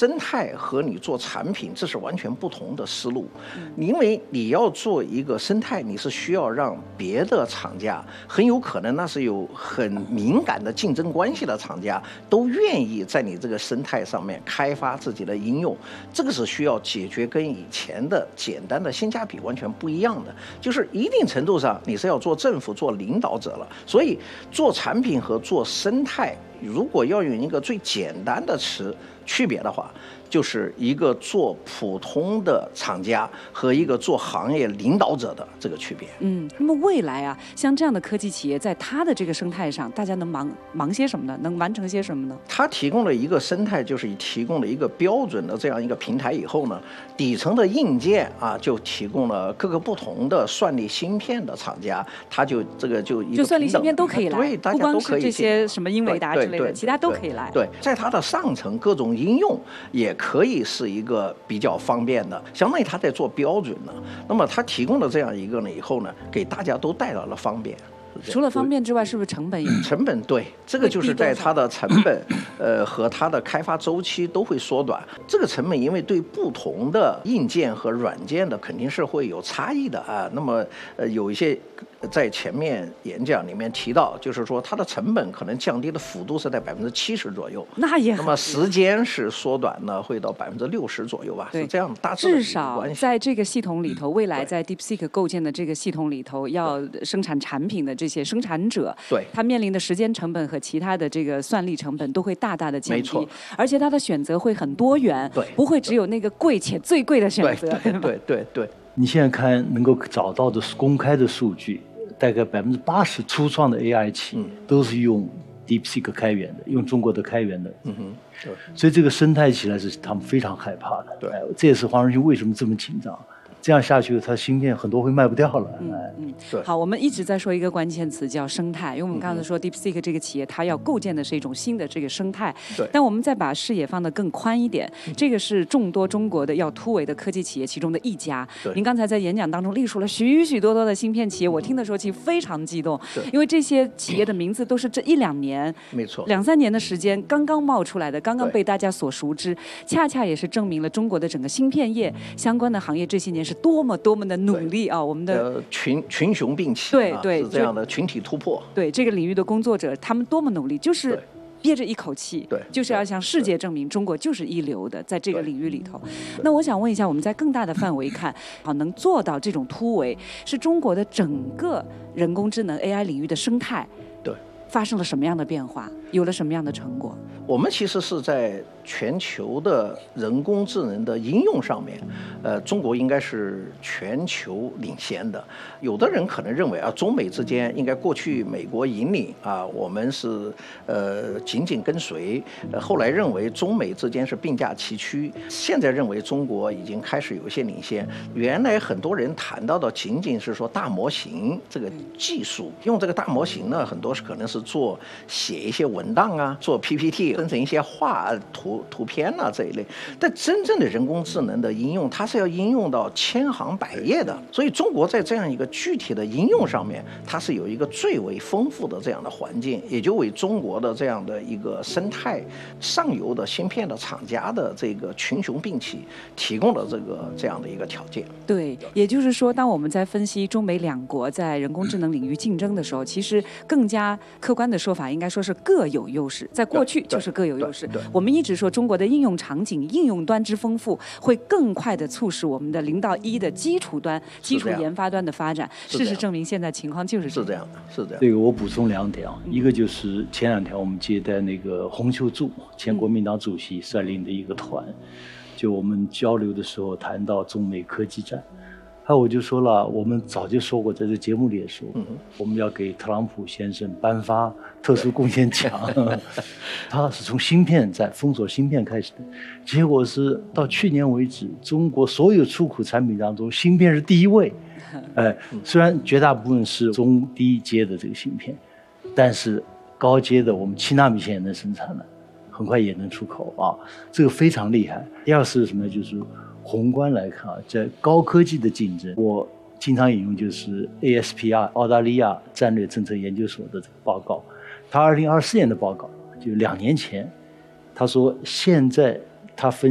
生态和你做产品，这是完全不同的思路。因为你要做一个生态，你是需要让别的厂家，很有可能那是有很敏感的竞争关系的厂家，都愿意在你这个生态上面开发自己的应用。这个是需要解决跟以前的简单的性价比完全不一样的，就是一定程度上你是要做政府、做领导者了。所以做产品和做生态，如果要用一个最简单的词区别的话，就是一个做普通的厂家和一个做行业领导者的这个区别。 那么未来啊，像这样的科技企业，在它的这个生态上，大家能忙些什么呢？能完成些什么呢？ 它提供了一个生态，就是提供了一个标准的这样一个平台以后呢，底层的硬件啊，就提供了各个不同的算力芯片的厂家，它就这个就一个算力芯片都可以来， 对，大家都可以， 不光是这些什么英伟达之类的，其他都可以来。 对，在它的上层各种应用也可以是一个比较方便的，相当于它在做标准呢。那么它提供了这样一个呢以后呢，给大家都带来了方便。 除了方便之外，是不是成本也？ 成本对，这个就是在它的成本和它的开发周期都会缩短。这个成本因为对不同的硬件和软件的肯定是会有差异的啊。那么有一些在前面演讲里面提到，就是说它的成本可能降低的幅度是在70%左右，那么时间是缩短呢，会到60%左右吧，是这样大致的至少在这个系统里头，未来在 DeepSeek 构建的这个系统里头，要生产产品的这些生产者， 对， 他面临的时间成本和其他的这个算力成本都会大大的降低， 没错， 而且他的选择会很多元， 对， 不会只有那个贵且最贵的选择， 对。 你现在看能够找到的公开的数据，大概80%初创的 AI 企业都是用 DeepSeek 开源的，用中国的开源的。 对， 所以这个生态起来是他们非常害怕的。 对， 这也是黄仁勋为什么这么紧张。这样下去，它芯片很多会卖不掉了。 对。 好，我们一直在说一个关键词叫生态，因为我们刚才说 DeepSeek 这个企业，它要构建的是一种新的这个生态。 对。 但我们再把视野放得更宽一点，这个是众多中国的要突围的科技企业其中的一家。您刚才在演讲当中列出了许许多多的芯片企业，我听的时候其实非常激动，因为这些企业的名字都是这1-2年， 没错 ，2-3年的时间刚刚冒出来的，刚刚被大家所熟知，恰恰也是证明了中国的整个芯片业相关的行业这些年是多么的努力啊！我们的群雄并起， 对， 是这样的群体突破。 对这个领域的工作者，他们多么努力，就是憋着一口气， 对， 就是要向世界证明中国就是一流的，在这个领域里头。那我想问一下，我们在更大的范围看，好，能做到这种突围，是中国的整个人工智能 AI 领域的生态对发生了什么样的变化，有了什么样的成果？ 我们其实是在全球的人工智能的应用上面，中国应该是全球领先的。有的人可能认为啊，中美之间应该过去美国引领啊，我们是紧紧跟随。后来认为中美之间是并驾齐驱，现在认为中国已经开始有一些领先。原来很多人谈到的仅仅是说大模型这个技术，用这个大模型呢，很多是可能是写一些文档啊，做 PPT， 生成一些画图片啊这一类。但真正的人工智能的应用，它是要应用到千行百业的。所以中国在这样一个具体的应用上面，它是有一个最为丰富的这样的环境，也就为中国的这样的一个生态上游的芯片的厂家的这个群雄并起提供了这样的一个条件。 对，也就是说，当我们在分析中美两国在人工智能领域竞争的时候，其实更加客观的说法应该说是各有优势，在过去就是各有优势。我们一直说中国的应用场景、应用端之丰富，会更快的促使我们的0到1的基础端、基础研发端的发展。事实证明，现在情况就是这样的。 这个我补充2点啊，一个就是前2天我们接待那个洪秀柱前国民党主席率领的一个团，就我们交流的时候谈到中美科技战。还有我就说了，我们早就说过，在这节目里也说，我们要给特朗普先生颁发特殊贡献奖。他是从芯片战封锁芯片开始的，结果是到去年为止，中国所有出口产品当中，芯片是第1位。虽然绝大部分是中低阶的这个芯片，但是高阶的我们7纳米线也能生产了，很快也能出口啊，这个非常厉害。第二是什么？就是宏观来看啊，在高科技的竞争，我经常引用就是 ASPR 澳大利亚战略政策研究所的这个报告，他2024年的报告，就2年前，他说现在他分